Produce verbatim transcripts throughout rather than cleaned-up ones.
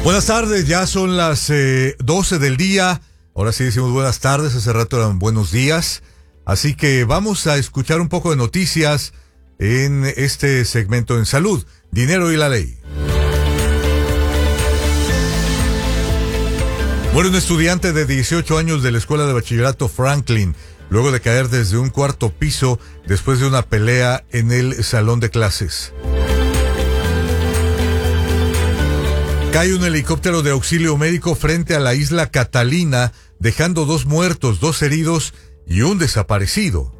Buenas tardes, ya son las eh, doce del día. Ahora sí decimos buenas tardes, hace rato eran buenos días. Así que vamos a escuchar un poco de noticias en este segmento en salud, dinero y la ley. Muere un estudiante de dieciocho años de la Escuela de Bachillerato Franklin, luego de caer desde un cuarto piso después de una pelea en el salón de clases. Cae un helicóptero de auxilio médico frente a la isla Catalina, dejando dos muertos, dos heridos y un desaparecido.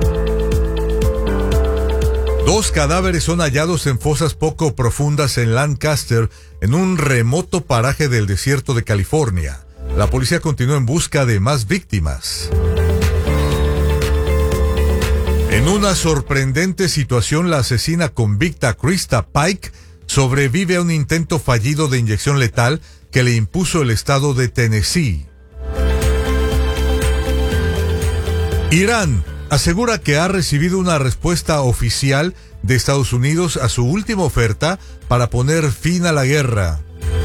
Dos cadáveres son hallados en fosas poco profundas en Lancaster, en un remoto paraje del desierto de California. La policía continúa en busca de más víctimas. En una sorprendente situación, la asesina convicta Krista Pike sobrevive a un intento fallido de inyección letal que le impuso el estado de Tennessee. Irán asegura que ha recibido una respuesta oficial de Estados Unidos a su última oferta para poner fin a la guerra.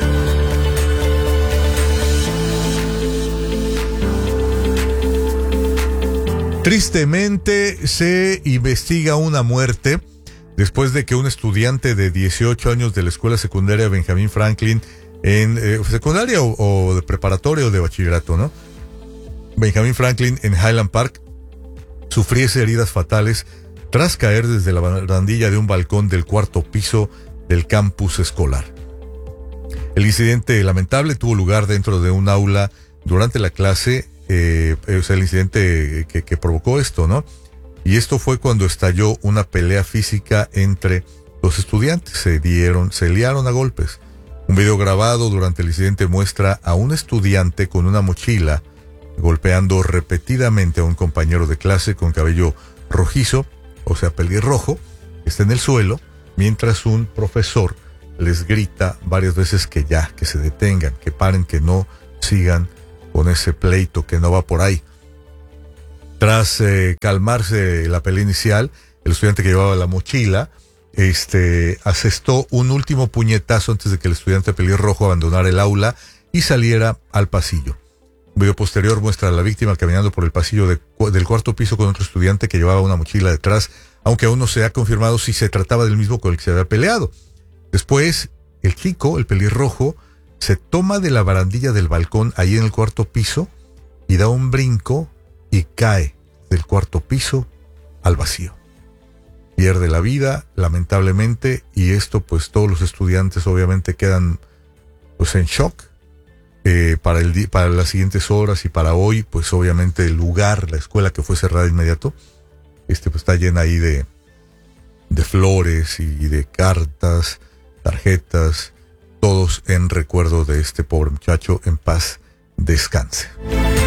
Tristemente, se investiga una muerte después de que un estudiante de dieciocho años de la escuela secundaria Benjamin Franklin, en eh, secundaria o, o de preparatoria o de bachillerato, ¿no? Benjamin Franklin en Highland Park, sufriese heridas fatales tras caer desde la barandilla de un balcón del cuarto piso del campus escolar. El incidente lamentable tuvo lugar dentro de un aula durante la clase, eh, o sea, el incidente que, que provocó esto, ¿no? Y esto fue cuando estalló una pelea física entre los estudiantes. Se dieron, se liaron a golpes. Un video grabado durante el incidente muestra a un estudiante con una mochila golpeando repetidamente a un compañero de clase con cabello rojizo, o sea, pelirrojo, que está en el suelo, mientras un profesor les grita varias veces que ya, que se detengan, que paren, que no sigan con ese pleito, que no va por ahí. Tras eh, calmarse la pelea inicial, el estudiante que llevaba la mochila este, asestó un último puñetazo antes de que el estudiante pelirrojo abandonara el aula y saliera al pasillo. Un video posterior muestra a la víctima caminando por el pasillo de, del cuarto piso con otro estudiante que llevaba una mochila detrás, aunque aún no se ha confirmado si se trataba del mismo con el que se había peleado. Después, el chico, el pelirrojo, se toma de la barandilla del balcón ahí en el cuarto piso y da un brinco y cae del cuarto piso al vacío. Pierde la vida, lamentablemente, y esto pues todos los estudiantes obviamente quedan pues en shock. Eh, para, el, para las siguientes horas y para hoy, pues obviamente el lugar, la escuela que fue cerrada de inmediato, este pues está llena ahí de, de flores y de cartas, tarjetas, todos en recuerdo de este pobre muchacho. En paz descanse.